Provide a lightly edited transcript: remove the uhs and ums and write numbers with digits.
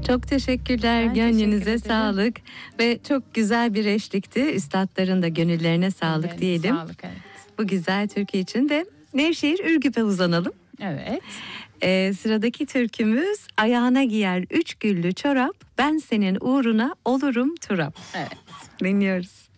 Çok teşekkürler. Ben Gönlünüze teşekkür ederim. sağlık ve çok güzel bir eşlikti. Üstadların da gönüllerine sağlık Ellerine diyelim. Sağlık, evet. Bu güzel türkü için de Nevşehir Ürgüp'e uzanalım. Evet. Sıradaki türkümüz ayağına giyer üç güllü çorap, ben senin uğruna olurum turap. Evet. Dinliyoruz.